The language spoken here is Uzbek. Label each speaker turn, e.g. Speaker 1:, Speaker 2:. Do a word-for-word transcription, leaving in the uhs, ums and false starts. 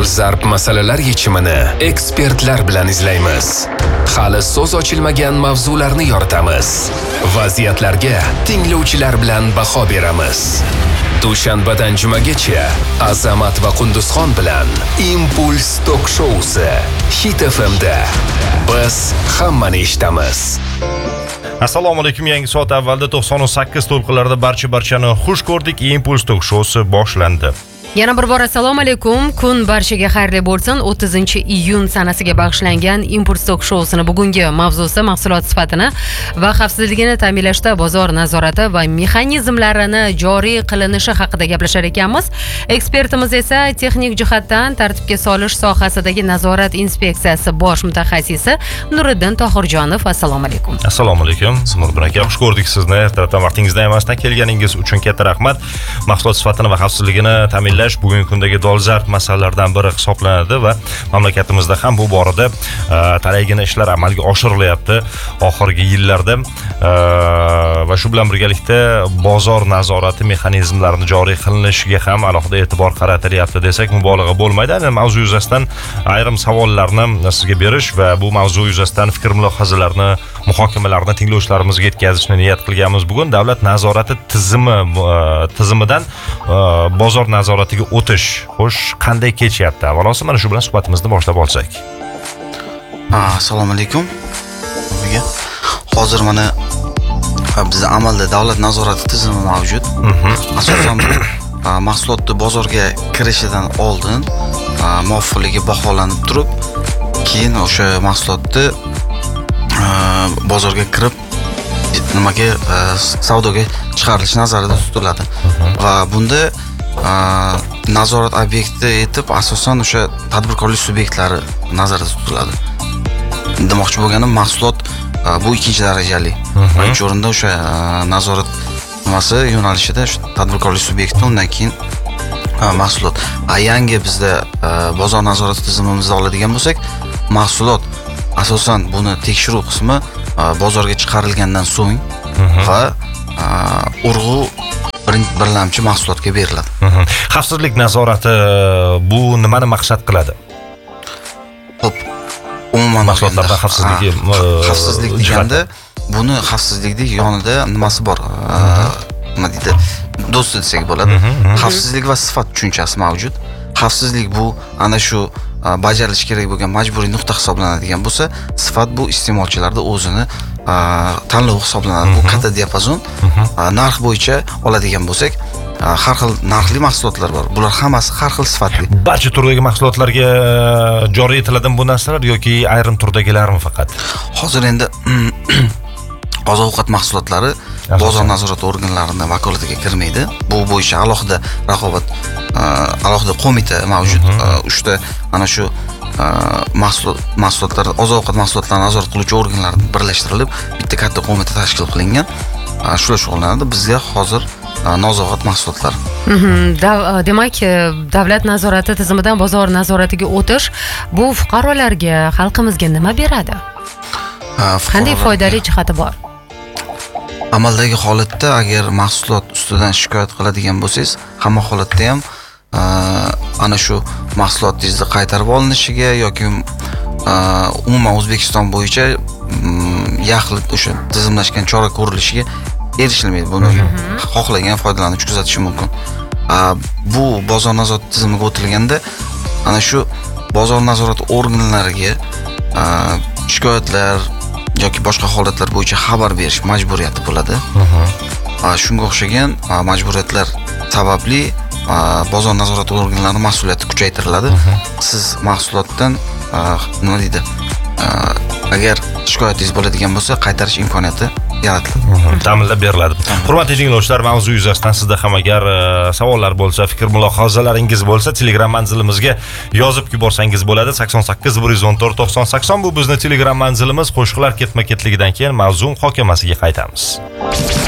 Speaker 1: dolzarb masalalar yechimini ekspertlar bilan izlaymiz. Hali so'z ochilmagan mavzularni yoritamiz. Vaziyatlarga tinglovchilar bilan baho beramiz. Dushanbadan jumagacha Azamat va Qunduzxon bilan Impuls Tok Showsi Hit F M da biz hammani eshitamiz.
Speaker 2: Assalomu alaykum. Yangi soat avvalda to'qson sakkiz to'lqinlarda barcha barchani xush ko'rdik. Impuls Tok Showsi boshlandi.
Speaker 3: Yana bir bor assalomu alaykum. Kun barchaga xayrli bo'lsin. o'ttizinchi iyun sanasiga bag'ishlangan Impuls Tok Showsining bugungi mavzusi mahsulot sifatini va xavfsizligini ta'minlashda bozor nazorati va mexanizmlarini joriy qilinishi haqida gaplashar ekanmiz. Ekspertimiz esa texnik jihatdan tartibga solish sohasidagi nazorat inspeksiyasi bosh mutaxassisi Nuriddin Tohirjonov. Assalomu alaykum.
Speaker 2: Assalomu alaykum. Nuriddin aka, xush ko'rdik sizni. Ertadan vaqtingizdan emasdan kelganingiz uchun katta rahmat. Mahsulot sifatini va xavfsizligini ta'minlash bugungi kundagi dolzarb masalalardan biri hisoblanadi va mamlakatimizda ham bu borada talaygina ishlar amalga oshirilyapti oxirgi yillarda va shu bilan birgalikda bozor nazorati mexanizmlarini joriy qilinishiga ham alohida e'tibor qaratilyapti desak mubolag'a bo'lmaydi. Ana mavzu yuzasidan ayrim savollarni sizga berish va bu mavzu yuzasidan fikr mulohazalarni, muhokamalarni tinglovchilarimizga yetkazishni niyat qilganmiz. Bugun davlat nazorati tizimi tizimidan bozor nazorati o'tish xo'sh qanday kechyapti? Avvalosi mana shu bilan suhbatimizni boshlab olsak.
Speaker 4: Assalomu alaykum. Hozir mana bizda amalda davlat nazorati tizimi mavjud. Asosan mahsulotni bozorga kirishidan oldin muvofiqligi baholanib turib, keyin o'sha mahsulotni bozorga kirib nimaga savdoga chiqarilishi nazarda tutiladi. Va bunda nazorat obyekti etib asosan o'sha tadbirkorlik subyektlari nazarda tutiladi. Demoqchi bo'lganim mahsulot bu ikkinchi darajali. Birinchi o'rinda o'sha nazorat nimasi yo'nalishida o'sha tadbirkorlik subyekti, undan keyin mahsulot. A yangi bizda bozor nazorati tizimimizda oladigan bo'lsak, mahsulot asosan buni tekshiruv qismi bozorga chiqarilgandan so'ng va urg'u birlamchi mahsulotga beriladi.
Speaker 2: Xavfsizlik nazorati bu nimani maqsad qiladi?
Speaker 4: Xo'p, umuman
Speaker 2: mahsulotlarda xavfsizligi
Speaker 4: xavfsizlik deganda buni xavfsizlikning yonida nimasi bor? Nima deydi? Do'sti desak bo'ladi. Xavfsizlik va sifat tushunchasi mavjud. Xavfsizlik bu ana shu bajarilishi kerak bo'lgan majburiy nuqta hisoblanadigan bo'lsa, sifat bu iste'molchilarda o'zini tanlov hisoblanadi. Bu katta diapazon. Narx bo'yicha oladigan bo'lsak, har xil narxli mahsulotlar bor. Bular hammasi har xil sifatli.
Speaker 2: Barcha turdagi mahsulotlarga joriy etiladimi bu narsalar yoki ayrim turdagilarmi faqat?
Speaker 4: Hozir endi oziq-ovqat mahsulotlari bozor nazorati organlarining vakolatiga kirmaydi. Bu bo'yicha alohida raqobat alohida qo'mita mavjud. Uchta ana shu mahsulot mahsulotlar, oziq-ovqat mahsulotlarini nazorat qiluvchi organlar birlashtirilib, bitta katta qo'mita tashkil qilingan. Shular shug'ullanadi. Bizga hozir nozorat mahsulotlar.
Speaker 3: Demak, davlat nazorati tizimidan bozor nazoratiga o'tish bu fuqarolarga, xalqimizga nima beradi? Qanday foydali jihati bor?
Speaker 4: Amaldagi holatda agar mahsulot ustidan shikoyat qiladigan bo'lsangiz, hamma holatda ham ana shu mahsulotingizni qaytarib olinishiga yoki umuman O'zbekiston bo'yicha yaxlit o'sha tizimlashgan chora ko'rilishiga erishilmaydi. Buni xohlagan foydalanuvchi kuzatishi mumkin. Bu bozor nazorati tizimiga o'tilganda ana shu bozor nazorati organlariga shikoyatlar yoki boshqa holatlar bo'yicha xabar berish majburiyati bo'ladi. Shunga o'xshagan majburiyatlar sababli bozor nazorati organlarining mas'uliyati kuchaytiriladi. Siz mahsulotdan nima deydi? Agar shikoyatingiz bo'ladigan bo'lsa, qaytarish imkoniyati yaratiladi.
Speaker 2: Ta'minlab beriladi. Hurmatli tinglovchilar, mavzu yuzasidan sizda ham agar savollar bo'lsa, fikr mulohazalaringiz bo'lsa, Telegram manzilimizga yozib yuborsangiz bo'ladi. sakson sakkiz bir yuz o'n to'rt to'qson sakson bu bizning Telegram manzilimiz. Qo'shiqlar ketma-ketligidan keyin mavzu muhokamasiga qaytamiz.